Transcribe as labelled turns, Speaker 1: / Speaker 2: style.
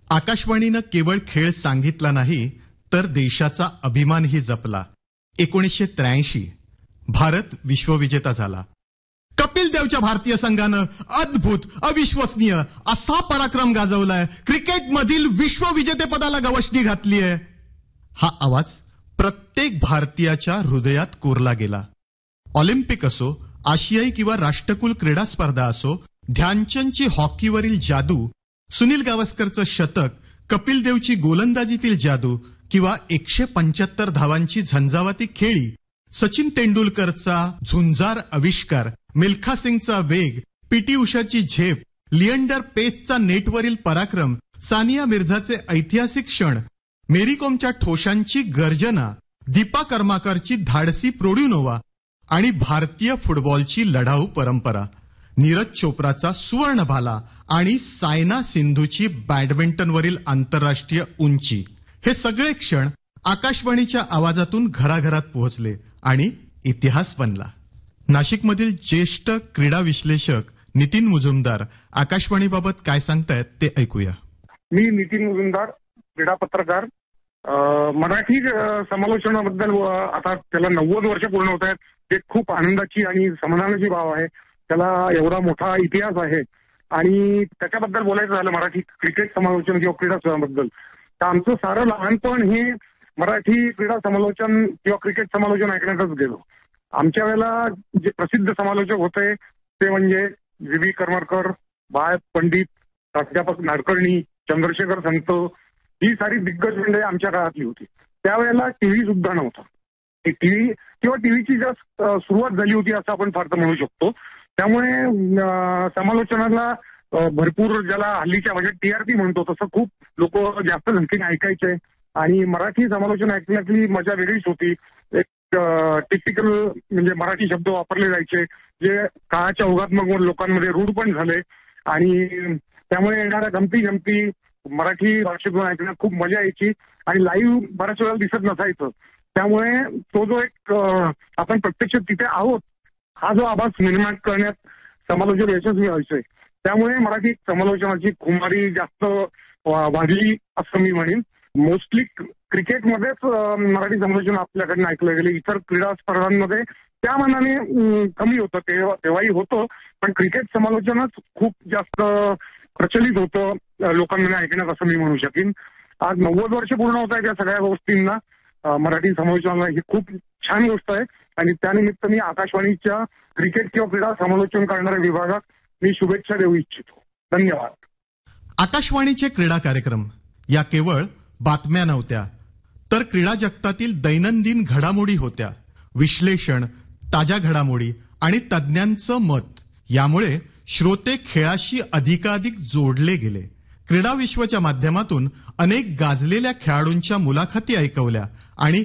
Speaker 1: आकाशवाणीनं केवळ खेळ सांगितला नाही तर देशाचा अभिमानही जपला. 1983 भारत विश्वविजेता झाला. कपिल देवच्या भारतीय संघानं अद्भुत अविश्वसनीय असा पराक्रम गाजवलाय. क्रिकेटमधील विश्वविजेतेपदाला गवसणी घातली आहे. हा आवाज प्रत्येक भारतीयाच्या हृदयात कोरला गेला. ऑलिम्पिक असो, आशियाई किंवा राष्ट्रकुल क्रीडा स्पर्धा असो, ध्यानचंदची हॉकीवरील जादू, सुनील गावस्करचं शतक, कपिल देवची गोलंदाजीतील जादू किंवा 175 धावांची झंझावाती खेळी, सचिन तेंडुलकरचा झुंजार आविष्कार, मिल्खा सिंगचा वेग, पीटी उषाची झेप, लिएंडर पेसचा नेटवरील पराक्रम, सानिया मिर्झाचे ऐतिहासिक क्षण, मेरी कोमच्या ठोशांची गर्जना, दीपा कर्माकरची धाडसी प्रोड्युनोवा आणि भारतीय फुटबॉलची लढाऊ परंपरा, नीरज चोप्राचा सुवर्ण भाला आणि सायना सिंधूची बॅडमिंटनवरील आंतरराष्ट्रीय उंची, हे सगळे क्षण आकाशवाणीच्या आवाजातून घराघरात पोहोचले आणि इतिहास बनला. नाशिकमधील ज्येष्ठ क्रीडा विश्लेषक नितीन मुजुमदार आकाशवाणीबाबत काय सांगतायत ते ऐकूया.
Speaker 2: मी नितीन मुजुमदार, क्रीडा पत्रकार. मराठी समालोचनाबद्दल आता त्याला 90 वर्ष पूर्ण होत आहेत. ते खूप आनंदाची आणि समाधानाची बाब आहे. त्याला एवढा मोठा इतिहास आहे आणि त्याच्याबद्दल बोलायचं झालं मराठी क्रिकेट समालोचन किंवा क्रीडा बद्दल, तर आमचं सारं लहानपण हे मराठी क्रीडा समालोचन किंवा क्रिकेट समालोचन ऐकण्यातच गेलो. आमच्या वेळेला जे प्रसिद्ध समालोचक होते ते म्हणजे व्ही करमरकर, बाळ पंडित, प्राध्यापक नाडकर्णी, चंद्रशेखर संत, ही सारी दिग्गज मंडळी आमच्या काळातली होती. त्यावेळेला टीव्ही सुद्धा नव्हता. टीव्ही किंवा टीव्हीची जास्त सुरुवात झाली होती असं आपण फार म्हणू शकतो. त्यामुळे समालोचनाला भरपूर, ज्याला हल्लीच्या म्हणजे टीआरपी म्हणतो तसं, खूप लोक जास्त संख्येने ऐकायचे आणि मराठी समालोचन ऐकण्यातली मजा वेगळीच होती. एक टिपिकल म्हणजे मराठी शब्द वापरले जायचे जे काळाच्या ओघात मग लोकांमध्ये रूढ पण झाले आणि त्यामुळे येणाऱ्या गमती मराठी भाषेतून ऐकण्यात खूप मजा यायची आणि लाईव्ह बऱ्याच वेळा दिसत नसायचं. त्यामुळे तो जो एक आपण प्रत्यक्ष तिथे आहोत हा जो आभास निर्माण करण्यात समालोचन यशस्वी व्हायचंय. त्यामुळे मराठी समालोचनाची खुमारी जास्त वाढली असं मी म्हणेन. मोस्टली क्रिकेटमध्येच मराठी समालोचन आपल्याकडनं ऐकलं गेले. इतर क्रीडा स्पर्धांमध्ये त्या मानाने कमी होतं, तेव्हाही होतं, पण क्रिकेट समालोचनच खूप जास्त प्रचलित होतं लोकांमध्ये ऐकण्यात असं मी म्हणू शकेन. आज 90 वर्ष पूर्ण होत आहेत या सगळ्या गोष्टींना. मराठी समालोचनाला ही खूप छान गोष्ट आहे आणि त्यानिमित्त मी आकाशवाणीच्या क्रिकेट किंवा क्रीडा समालोचन करणाऱ्या विभागात मी शुभेच्छा देऊ इच्छितो. धन्यवाद.
Speaker 1: आकाशवाणीचे क्रीडा कार्यक्रम या केवळ बातम्या नव्हत्या, तर क्रीडा जगतातील दैनंदिन घडामोडी होत्या. विश्लेषण, ताज्या घडामोडी आणि तज्ज्ञांचं मत यामुळे श्रोते खेळाशी अधिकाधिक जोडले गेले. क्रीडा विश्वाच्या माध्यमातून अनेक गाजलेल्या खेळाडूंच्या मुलाखती ऐकवल्या आणि